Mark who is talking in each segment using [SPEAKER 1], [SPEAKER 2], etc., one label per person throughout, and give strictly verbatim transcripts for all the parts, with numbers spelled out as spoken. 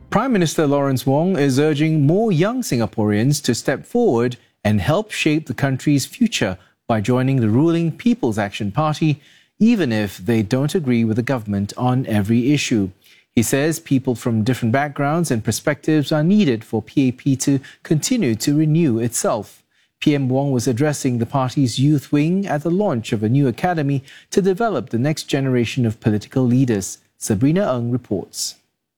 [SPEAKER 1] Prime Minister Lawrence Wong is urging more young Singaporeans to step forward and help shape the country's future by joining the ruling People's Action Party, even if they don't agree with the government on every issue. He says people from different backgrounds and perspectives are needed for P A P to continue to renew itself. P M Wong was addressing the party's youth wing at the launch of a new academy to develop the next generation of political leaders. Sabrina Ng reports.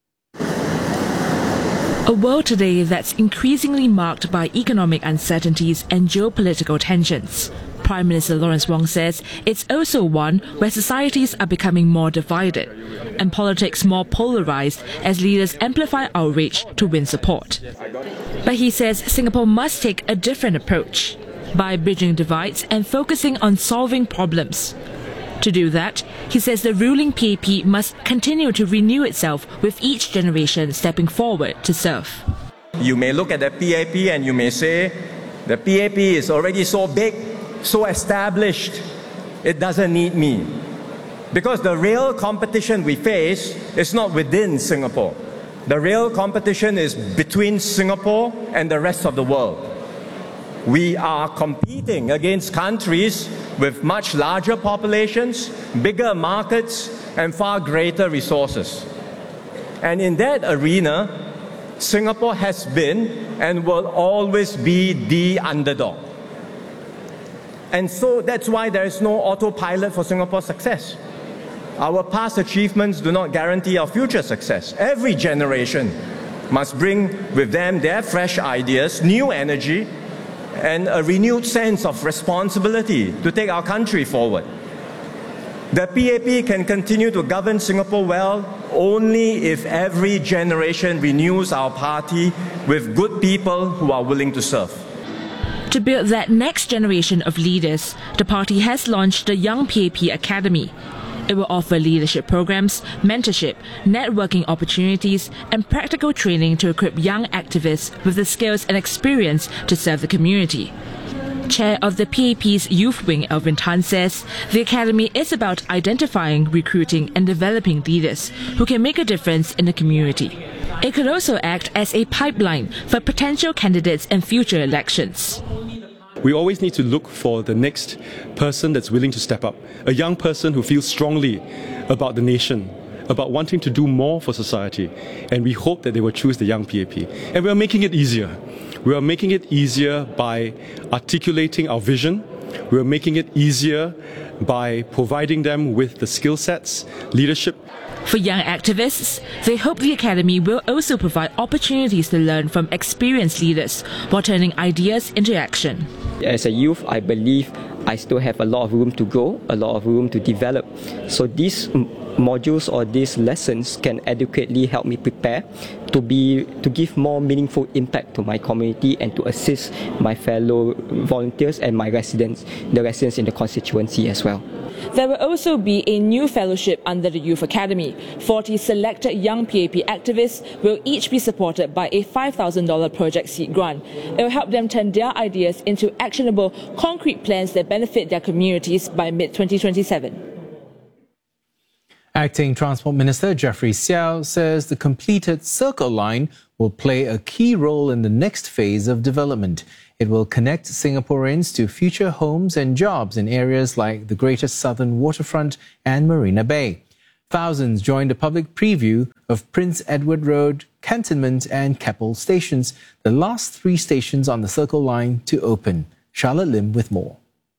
[SPEAKER 2] A world today that's increasingly marked by economic uncertainties and geopolitical tensions. Prime Minister Lawrence Wong says it's also one where societies are becoming more divided and politics more polarized as leaders amplify outrage to win support. But he says Singapore must take a different approach by bridging divides and focusing on solving problems. To do that, he says the ruling P A P must continue to renew itself with each generation stepping forward to serve.
[SPEAKER 3] You may look at the P A P and you may say, the P A P is already so big, so established, it doesn't need me. Because the real competition we face is not within Singapore. The real competition is between Singapore and the rest of the world. We are competing against countries with much larger populations, bigger markets, and far greater resources. And in that arena, Singapore has been and will always be the underdog. And so that's why there is no autopilot for Singapore's success. Our past achievements do not guarantee our future success. Every generation must bring with them their fresh ideas, new energy, and a renewed sense of responsibility to take our country forward. The P A P can continue to govern Singapore well only if every generation renews our party with good people who are willing to serve.
[SPEAKER 2] To build that next generation of leaders, the party has launched the Young P A P Academy. It will offer leadership programs, mentorship, networking opportunities, and practical training to equip young activists with the skills and experience to serve the community. Chair of the P A P's Youth Wing, Elvin Tan, says the academy is about identifying, recruiting, and developing leaders who can make a difference in the community. It could also act as a pipeline for potential candidates in future elections.
[SPEAKER 4] We always need to look for the next person that's willing to step up, a young person who feels strongly about the nation, about wanting to do more for society, and we hope that they will choose the Young P A P. And we are making it easier. We are making it easier by articulating our vision. We are making it easier by providing them with the skill sets, leadership.
[SPEAKER 2] For young activists, they hope the academy will also provide opportunities to learn from experienced leaders while turning ideas into action.
[SPEAKER 5] As a youth, I believe I still have a lot of room to grow, a lot of room to develop. So these modules or these lessons can adequately help me prepare to be to give more meaningful impact to my community and to assist my fellow volunteers and my residents, the residents in the constituency as well.
[SPEAKER 2] There will also be a new fellowship under the Youth Academy. forty selected young P A P activists will each be supported by a five thousand dollars project seed grant. It will help them turn their ideas into actionable, concrete plans that benefit their communities by mid twenty twenty-seven.
[SPEAKER 1] Acting Transport Minister Jeffrey Xiao says the completed Circle Line will play a key role in the next phase of development. It will connect Singaporeans to future homes and jobs in areas like the Greater Southern Waterfront and Marina Bay. Thousands joined a public preview of Prince Edward Road, Cantonment and Keppel stations, the last three stations on the Circle Line to open. Charlotte Lim with more.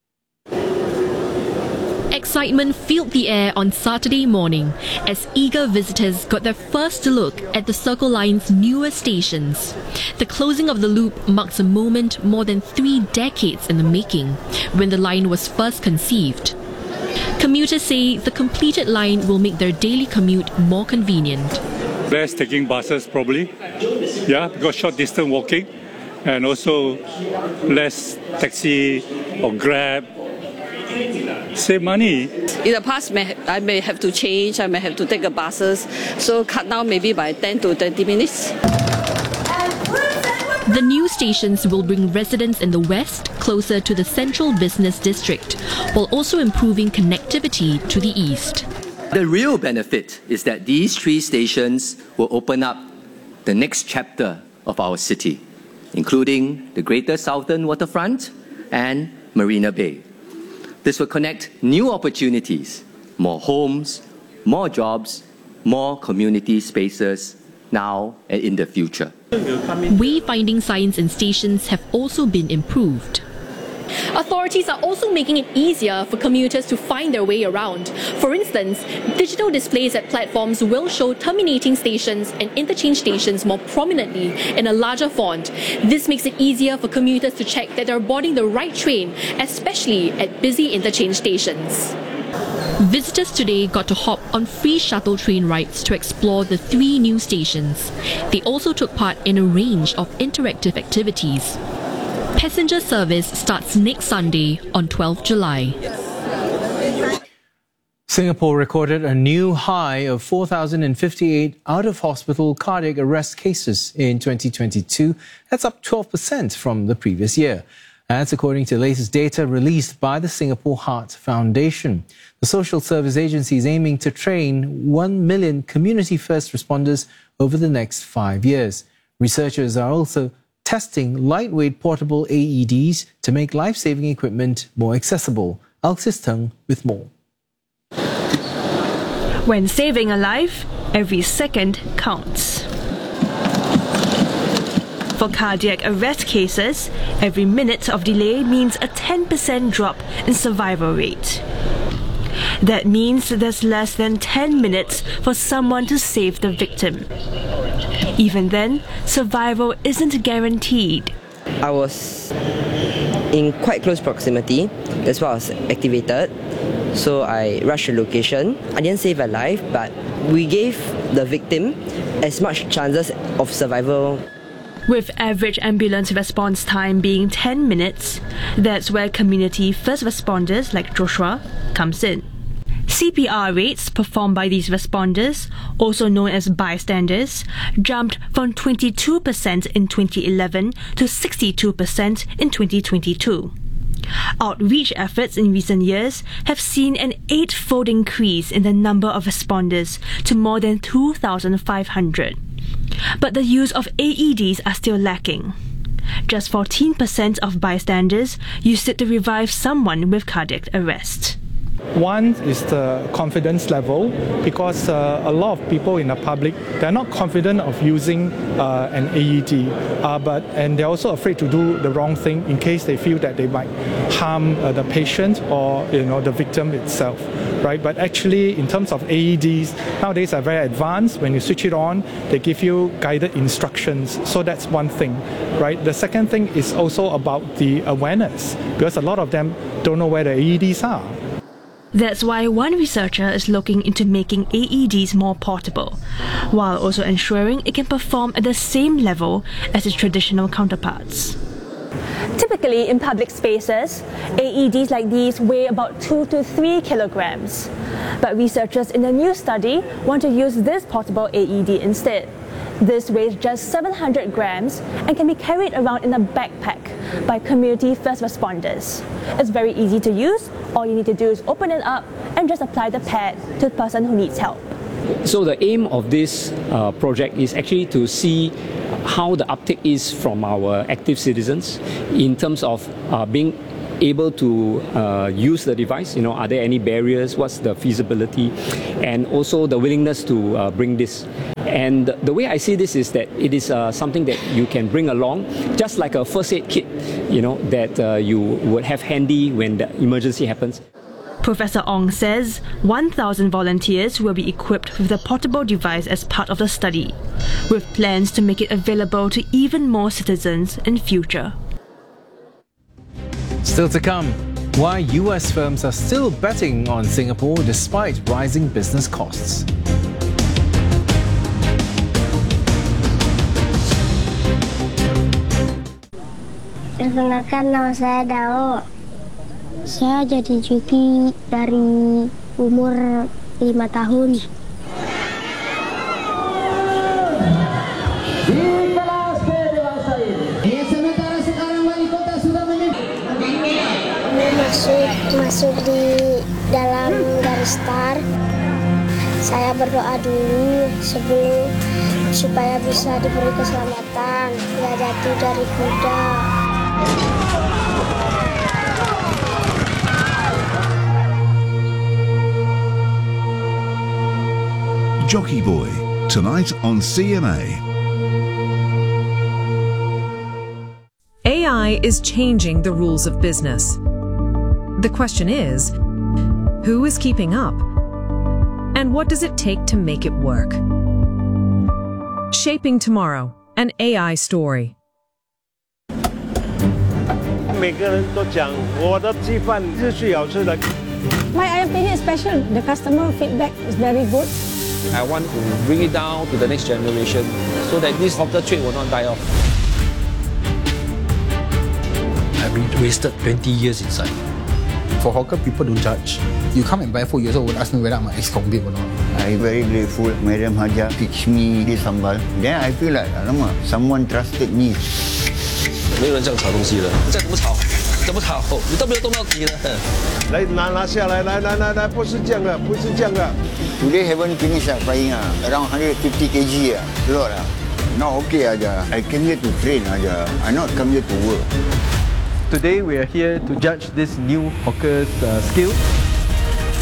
[SPEAKER 6] Excitement filled the air on Saturday morning as eager visitors got their first look at the Circle Line's newer stations. The closing of the loop marks a moment more than three decades in the making, when the line was first conceived. Commuters say the completed line will make their daily commute more convenient.
[SPEAKER 7] Less taking buses probably, yeah, because short distance walking, and also less taxi or Grab. Save money.
[SPEAKER 8] In the past, I may have to change, I may have to take a buses, so cut down maybe by ten to twenty minutes.
[SPEAKER 6] The new stations will bring residents in the west closer to the central business district, while also improving connectivity to the east.
[SPEAKER 9] The real benefit is that these three stations will open up the next chapter of our city, including the Greater Southern Waterfront and Marina Bay. This will connect new opportunities, more homes, more jobs, more community spaces now and in the future.
[SPEAKER 6] Wayfinding signs in stations have also been improved. Authorities are also making it easier for commuters to find their way around. For instance, digital displays at platforms will show terminating stations and interchange stations more prominently in a larger font. This makes it easier for commuters to check that they're boarding the right train, especially at busy interchange stations. Visitors today got to hop on free shuttle train rides to explore the three new stations. They also took part in a range of interactive activities. Passenger service starts next Sunday on twelfth July.
[SPEAKER 1] Singapore recorded a new high of four thousand fifty-eight out-of-hospital cardiac arrest cases in twenty twenty-two. That's up twelve percent from the previous year. That's according to latest data released by the Singapore Heart Foundation. The social service agency is aiming to train one million community first responders over the next five years. Researchers are also testing lightweight portable A E Ds to make life-saving equipment more accessible. Alexis Teng with more.
[SPEAKER 10] When saving a life, every second counts. For cardiac arrest cases, every minute of delay means a ten percent drop in survival rate. That means there's less than ten minutes for someone to save the victim. Even then, survival isn't guaranteed.
[SPEAKER 11] I was in quite close proximity. That's why I was activated. So I rushed the location. I didn't save a life, but we gave the victim as much chances of survival.
[SPEAKER 10] With average ambulance response time being ten minutes, that's where community first responders like Joshua comes in. C P R rates performed by these responders, also known as bystanders, jumped from twenty-two percent in twenty eleven to sixty-two percent in twenty twenty-two. Outreach efforts in recent years have seen an eight-fold increase in the number of responders to more than two thousand five hundred. But the use of A E Ds are still lacking. Just fourteen percent of bystanders used it to revive someone with cardiac arrest.
[SPEAKER 12] One is the confidence level, because uh, a lot of people in the public, they're not confident of using uh, an A E D, uh, but and they're also afraid to do the wrong thing in case they feel that they might harm uh, the patient or you know the victim itself, right? But actually, in terms of A E Ds, nowadays are very advanced. When you switch it on, they give you guided instructions. So that's one thing, right? The second thing is also about the awareness, because a lot of them don't know where the A E Ds are.
[SPEAKER 10] That's why one researcher is looking into making A E Ds more portable, while also ensuring it can perform at the same level as its traditional counterparts.
[SPEAKER 13] Typically, in public spaces, A E Ds like these weigh about two to three kilograms. But researchers in a new study want to use this portable A E D instead. This weighs just seven hundred grams and can be carried around in a backpack by community first responders. It's very easy to use. All you need to do is open it up and just apply the pad to the person who needs help.
[SPEAKER 14] So the aim of this uh, project is actually to see how the uptake is from our active citizens in terms of uh, being able to uh, use the device. You know, are there any barriers? What's the feasibility? And also the willingness to uh, bring this. And the way I see this is that it is uh, something that you can bring along, just like a first aid kit, you know, that uh, you would have handy when the emergency happens.
[SPEAKER 10] Professor Ong says one thousand volunteers will be equipped with the portable device as part of the study, with plans to make it available to even more citizens in future.
[SPEAKER 1] Still to come, why U S firms are still betting on Singapore despite rising business costs.
[SPEAKER 15] Perkenalkan, nama saya Dao. Saya jadi joki dari umur lima tahun. Di kelas B dewasa ini, sementara sekarang wali kota sudah masuk masuk di dalam garis start. Saya berdoa dulu sebelum
[SPEAKER 16] supaya bisa diberi keselamatan, tidak jatuh dari kuda.
[SPEAKER 17] Jockey Boy, tonight on C M A.
[SPEAKER 18] A I is changing the rules of business. The question is, who is keeping up? And what does it take to make it work? Shaping Tomorrow, an A I story.
[SPEAKER 19] 每个人都讲我的鸡饭是最好吃的。
[SPEAKER 20] My ayam penyet is special. The customer feedback is very good.
[SPEAKER 21] I want to bring it down to the next generation so that this hawker trade will not die off.
[SPEAKER 22] I've been wasted twenty years inside.
[SPEAKER 23] For hawker, people don't judge. You come and buy food, you also would ask me whether I'm an ex-convict or not.
[SPEAKER 24] I'm very grateful Madam Haja teach me this sambal. Then I feel like, alamak, someone trusted me.
[SPEAKER 21] 没有人这样炒东西了，这怎么炒？怎么炒？你都没有动到底了。
[SPEAKER 19] 来拿拿下来，来来来来，不是这样的，不是这样的。
[SPEAKER 24] Today haven't finished uh, frying uh, around one hundred fifty kilograms uh, a lot uh. Now okay aja. I came here to train aja. I not come here to work.
[SPEAKER 25] Today we are here to judge this new hawker's uh, skill.